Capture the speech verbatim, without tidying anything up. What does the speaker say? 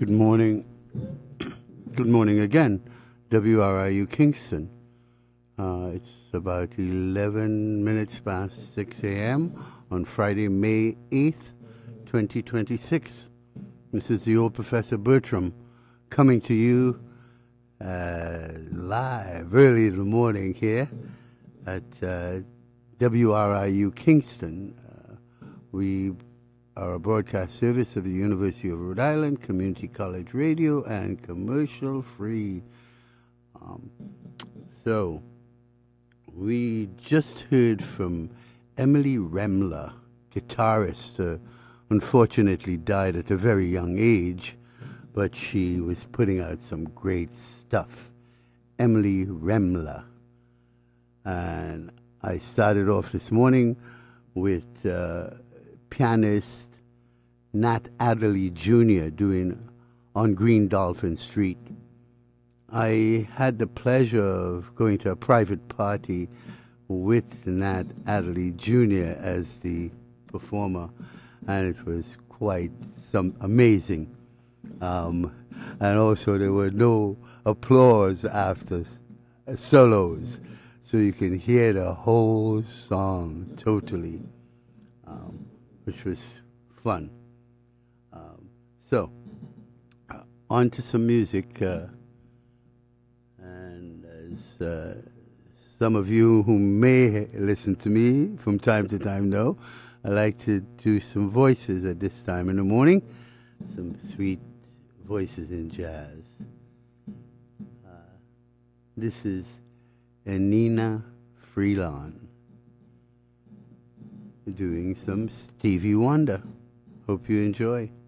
Good morning. Good morning again, W R I U Kingston. Uh, it's about eleven minutes past six a.m. on Friday, May eighth, twenty twenty-six. This is the old Professor Bertram coming to you uh, live early in the morning here at uh, W R I U Kingston. Uh, we are a broadcast service of the University of Rhode Island, Community College Radio, and commercial free. Um, so, we just heard from Emily Remler, guitarist, uh, unfortunately died at a very young age, but she was putting out some great stuff. Emily Remler. And I started off this morning with uh, pianist Nat Adderley Junior doing On Green Dolphin Street. I had the pleasure of going to a private party with Nat Adderley Junior as the performer, and it was quite some amazing. Um, and also there were no applause after solos, so you can hear the whole song totally, um, which was fun. Um, so, uh, on to some music. Uh, and as uh, some of you who may listen to me from time to time know, I like to do some voices at this time in the morning, some sweet voices in jazz. Uh, this is Enina Freelon doing some Stevie Wonder. Hope you enjoy.